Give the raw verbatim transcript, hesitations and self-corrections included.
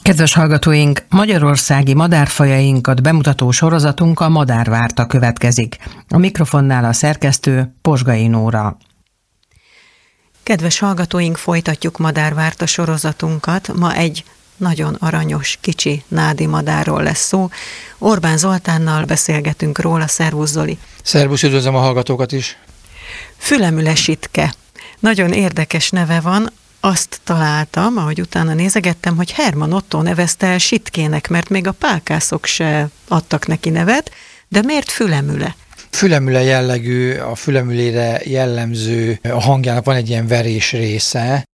Kedves hallgatóink, magyarországi madárfajainkat bemutató sorozatunk a Madárvárta következik. A mikrofonnál a szerkesztő Posgai Nóra. Kedves hallgatóink, folytatjuk Madárvárta sorozatunkat. Ma egy nagyon aranyos, kicsi nádi madárról lesz szó. Orbán Zoltánnal beszélgetünk róla. Szervusz, Zoli! Szervusz, üdvözlöm a hallgatókat is! Fülemüle sitke. Nagyon érdekes neve van. Azt találtam, ahogy utána nézegettem, hogy Herman Ottó nevezte el sitkének, mert még a pálkászok se adtak neki nevet, de miért fülemüle? Fülemüle jellegű, a fülemülére jellemző, a hangjának van egy ilyen verés része,